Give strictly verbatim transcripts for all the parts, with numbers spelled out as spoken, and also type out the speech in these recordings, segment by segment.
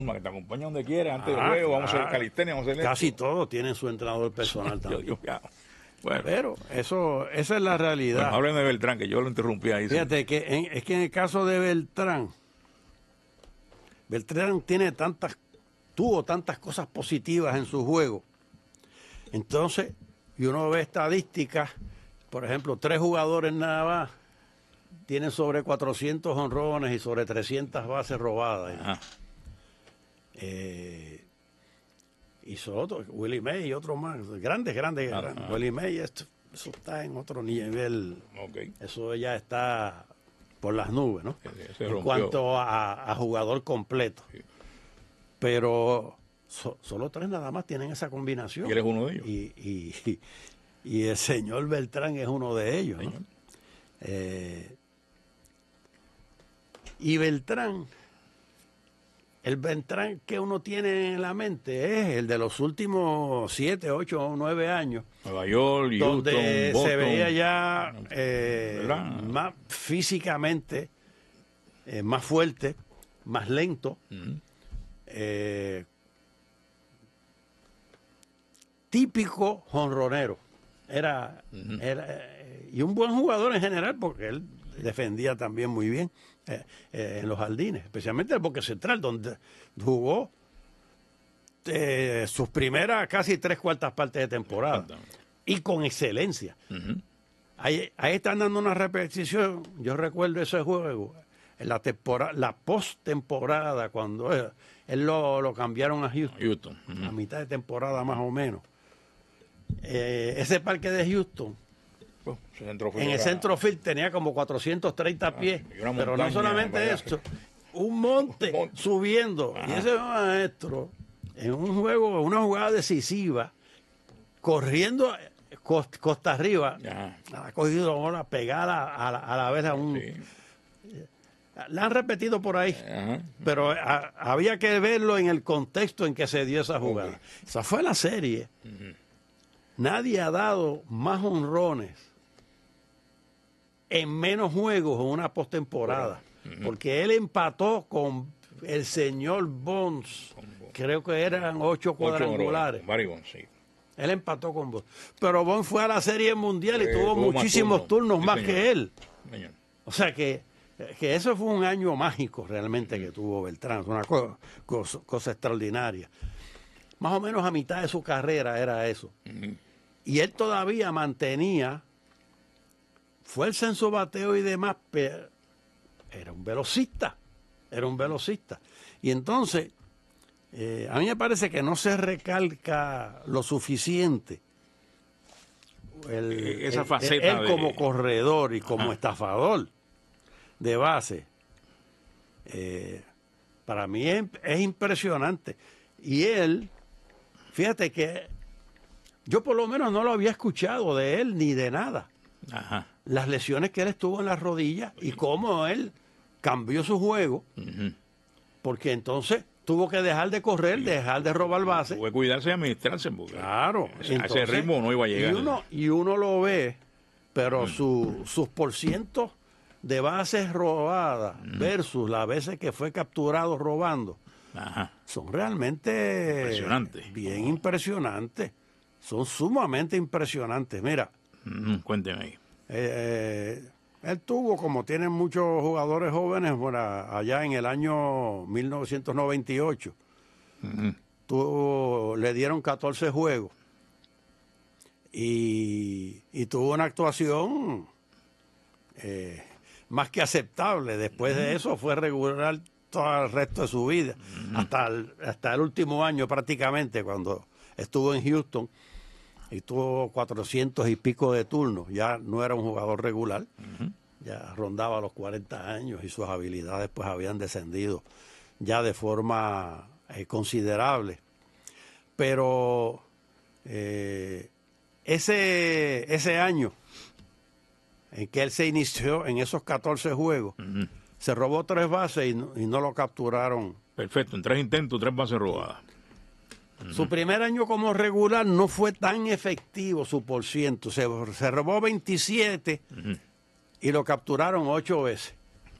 Que te acompaña donde quiera, antes Ah, del juego, vamos a claro. hacer calistenia, vamos a hacer Casi esto. todos tienen su entrenador personal Yo- también. yo- ya. Bueno, Pero eso, esa es la bueno, realidad. hablen de Beltrán, que yo lo interrumpí ahí. sí. Fíjate que en- es que en el caso de Beltrán, Beltrán tiene tantas, tuvo tantas cosas positivas en su juego. Entonces, y uno ve estadísticas, por ejemplo, tres jugadores nada más tienen sobre cuatrocientos honrones y sobre trescientas bases robadas. Ajá. Eh, hizo otro, Willie May y otro más, grandes, grandes, Ajá. grandes. Willie May, esto- eso está en otro nivel, Ok. eso ya está por las nubes, ¿no? Ese- ese En rompió. cuanto a, a jugador completo. Sí. Pero so- solo tres nada más tienen esa combinación. Y él es uno de ellos. Y, y- y el señor Beltrán es uno de ellos, ¿no? Señor. Eh, y Beltrán, el Beltrán que uno tiene en la mente es el de los últimos siete, ocho o nueve años, Nueva York, donde Houston, Boston. se veía ya eh, ¿Verdad? más físicamente, eh, más fuerte, más lento, Ujú. eh, típico jonronero. Era, Ujú. era, eh, y un buen jugador en general, porque él defendía también muy bien eh, eh, en los jardines, especialmente el Bosque Central, donde jugó eh, sus primeras casi tres cuartas partes de temporada, Exactamente. y con excelencia. Ujú. Ahí, ahí están dando una repetición. Yo recuerdo ese juego, en la temporada, la postemporada, cuando él, él lo, lo cambiaron a Houston, Houston. Ujú. a mitad de temporada más o menos. Eh, ese parque de Houston, Oh, ese centro fue en el era- centro field tenía como cuatrocientos treinta pies, y una pero no montaña solamente para allá. esto, un monte, Un monte. subiendo. Y Ajá. ese maestro, en un juego, una jugada decisiva, corriendo costa, costa arriba, Ajá. ha cogido bola pegada a la, a la vez a un... Sí. La han repetido por ahí, Ajá. pero a- había que verlo en el contexto en que se dio esa jugada. Ok. Esa fue la serie. Ujú. Nadie ha dado más honrones en menos juegos en una postemporada, Ujú. porque él empató con el señor Bonds, creo que eran ocho Ocho cuadrangulares. honrones, Barry Bonds, sí. Él empató con Bonds. Pero Bonds fue a la Serie Mundial y Eh, tuvo tuvo más muchísimos turnos. turnos Sí, más señor. que él. Señor. O sea que, que eso fue un año mágico realmente que tuvo Beltrán, una co- cosa, cosa extraordinaria. Más o menos a mitad de su carrera era eso. Ujú. Y él todavía mantenía fuerza en su bateo y demás, pero era un velocista, era un velocista. Y entonces, eh, a mí me parece que no se recalca lo suficiente el- Eh, esa el- faceta él de- como corredor y como Ajá. estafador de base. Eh, para mí es, es impresionante. Y él, fíjate que yo por lo menos no lo había escuchado de él ni de nada. Ajá. Las lesiones que él estuvo en las rodillas y cómo él cambió su juego, Ujú. porque entonces tuvo que dejar de correr, dejar de robar base. Tuvo que cuidarse y administrarse porque Claro. a ese entonces, ritmo no iba a llegar. Y uno, y uno lo ve, pero su- sus porcientos de bases robadas versus las veces que fue capturado robando Ajá. son realmente Impresionante. bien impresionantes. Son sumamente impresionantes. Mira, Ujú. Cuénteme ahí. eh, él tuvo, como tienen muchos jugadores jóvenes, bueno, allá en el año mil novecientos noventa y ocho, Ujú. tuvo, le dieron catorce juegos y, y tuvo una actuación eh, más que aceptable. Después de eso fue regular todo el resto de su vida, hasta el, hasta el último año prácticamente, cuando estuvo en Houston y tuvo cuatrocientos y pico de turnos. Ya no era un jugador regular, Ujú. ya rondaba los cuarenta años y sus habilidades pues habían descendido ya de forma eh, considerable. Pero eh, ese, ese año en que él se inició en esos catorce juegos, Ujú. se robó tres bases y no, y no lo capturaron. Perfecto, en tres intentos, tres bases robadas. Su primer año como regular no fue tan efectivo su por ciento. Se, se robó veintisiete Ujú. y lo capturaron ocho veces.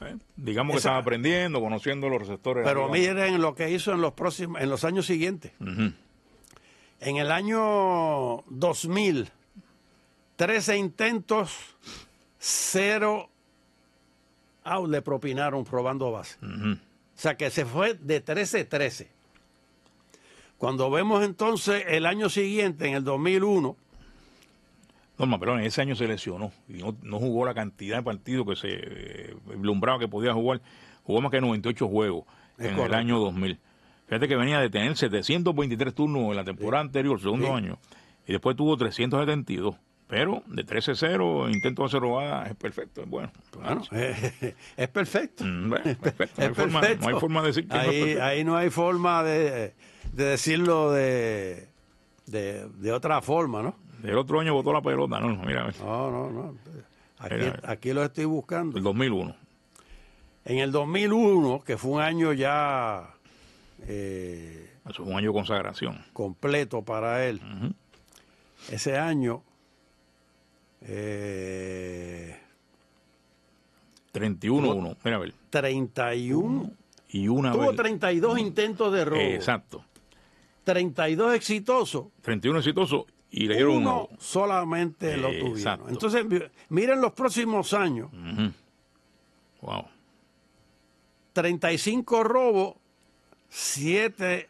Eh, digamos que Esa- estaba aprendiendo, conociendo los receptores. Pero digamos. miren lo que hizo en los próximos, en los años siguientes. Ujú. En el año dos mil, trece intentos, cero out le propinaron probando base. Ujú. O sea que se fue de trece a trece. Cuando vemos entonces el año siguiente, en el dos mil uno, Norma, pero en ese año se lesionó y no, no jugó la cantidad de partidos que se eh, vislumbraba que podía jugar. Jugó más que noventa y ocho juegos Es en correcto. el año dos mil. Fíjate que venía de tener setecientos veintitrés turnos en la temporada anterior, el segundo Sí. año, y después tuvo trescientos setenta y dos. Pero de trece a cero, intento de hacer robada, es perfecto, es bueno. bueno, eh, es perfecto. Mm, bueno, perfecto. No Es hay, forma, perfecto. no hay forma de decir que no es ahí, perfecto. ahí no hay forma de, de decirlo de, de, de otra forma, ¿no? El otro año botó la pelota, no, no, mira, No, no, no. Aquí, Mira. aquí lo estoy buscando. el dos mil uno. En el dos mil uno, que fue un año ya eh, Eso fue un año de consagración. completo para él, Ujú. ese año eh, treinta y uno uno. Mira, a ver. treinta y uno, Y una tuvo vez. treinta y dos intentos de robo, Exacto. treinta y dos exitosos, treinta y uno exitosos y le dieron uno uno. solamente lo Exacto. tuvieron. Entonces, mi- miren los próximos años, Ujú. Wow. treinta y cinco robos, siete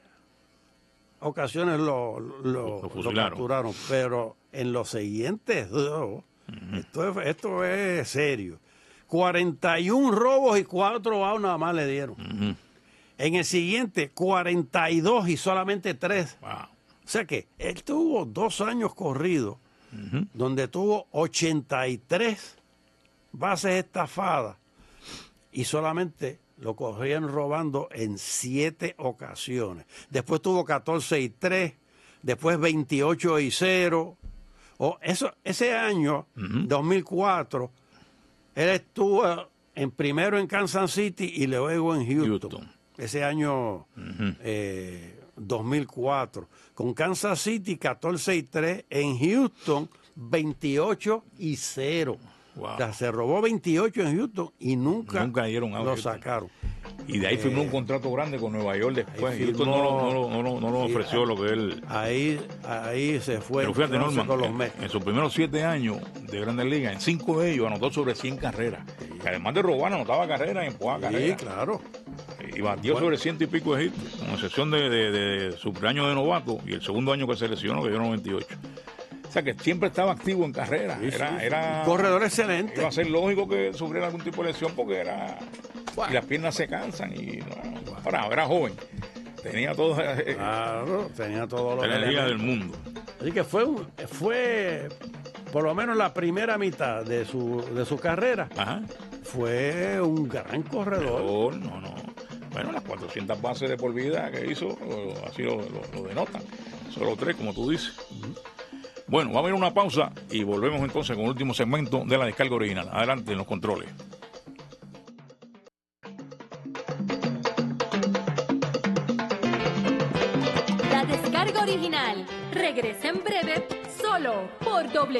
ocasiones lo, lo, Lo lo fusilaron. capturaron, pero en los siguientes dos, esto, es, esto es serio. cuarenta y uno robos y cuatro out nada más le dieron. Ujú. En el siguiente, cuarenta y dos y solamente tres. Wow. O sea que él tuvo dos años corridos Ujú. donde tuvo ochenta y tres bases estafadas y solamente lo cogían robando en siete ocasiones. Después tuvo catorce y tres, después veintiocho y cero. O eso, ese año, Ujú. dos mil cuatro, él estuvo en primero en Kansas City y luego en Houston. Houston. Ese año Ujú. eh, dos mil cuatro. Con Kansas City catorce y tres, en Houston veintiocho y cero. Wow. O sea, se robó veintiocho en Houston y nunca, Nunca dieron out lo Houston. sacaron. Y de ahí firmó un contrato grande con Nueva York después. ahí Houston firmó- no, lo- no, lo- no, lo- no lo sí, ofreció ahí- lo que él. Ahí, ahí se fue Pero fíjate, entonces Norman, con los en, Mets. en sus primeros siete años de Grandes Ligas, en cinco de ellos anotó sobre cien carreras. Que además de robar, anotaba carreras y empujaba Sí, carreras. claro. Y batió sobre ciento y pico de hits, con excepción de, de, de su primer año de novato y el segundo año que se lesionó, que dio noventa y ocho. O sea que siempre estaba activo en carrera. Sí, era, sí. era, Un corredor excelente. Iba a ser lógico que sufriera algún tipo de lesión porque era. Y las piernas se cansan y no. Ahora, era joven. Tenía todo eh, Claro, tenía todos los la energía del elementos. mundo. Así que fue, un- fue por lo menos la primera mitad de su, de su carrera. Ajá. Fue un gran corredor. No, no, no. Bueno, las cuatrocientas bases de por vida que hizo, lo- así lo, lo- lo denotan. Solo tres, como tú dices. Bueno, vamos a ir a una pausa y volvemos entonces con el último segmento de la descarga original. Adelante en los controles. La descarga original regresa en breve solo por doble